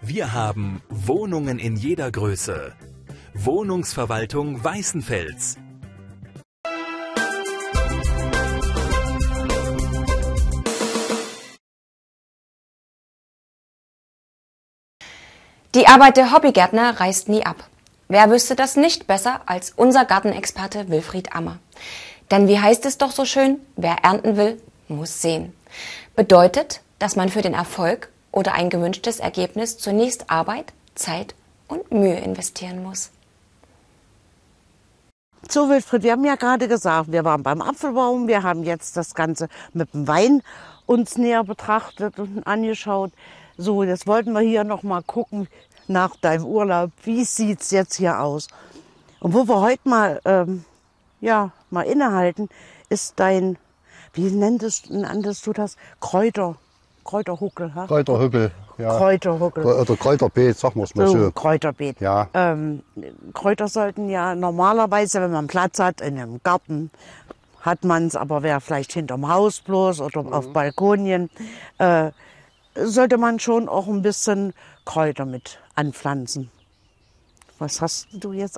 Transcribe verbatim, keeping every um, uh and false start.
Wir haben Wohnungen in jeder Größe. Wohnungsverwaltung Weißenfels. Die Arbeit der Hobbygärtner reißt nie ab. Wer wüsste das nicht besser als unser Gartenexperte Wilfried Ammer? Denn wie heißt es doch so schön, wer ernten will, muss sehen. Bedeutet, dass man für den Erfolg oder ein gewünschtes Ergebnis zunächst Arbeit, Zeit und Mühe investieren muss. So, Wilfried, wir haben ja gerade gesagt, wir waren beim Apfelbaum, wir haben jetzt das Ganze mit dem Wein uns näher betrachtet und angeschaut. So, jetzt wollten wir hier noch mal gucken nach deinem Urlaub, wie sieht's jetzt hier aus? Und wo wir heute mal, ähm, ja, mal innehalten, ist dein, wie nenntest, nanntest du das? Kräuter, Kräuterhuckel, ha? Kräuterhügel, ja. Kräuterhuckel. Oder Kräuterbeet, sagen wir es mal so. So, Kräuterbeet. Ja. Ähm, Kräuter sollten ja normalerweise, wenn man Platz hat in einem Garten, hat man es, aber wer vielleicht hinterm Haus bloß oder mhm. auf Balkonien, äh, sollte man schon auch ein bisschen Kräuter mit anpflanzen. Was hast du jetzt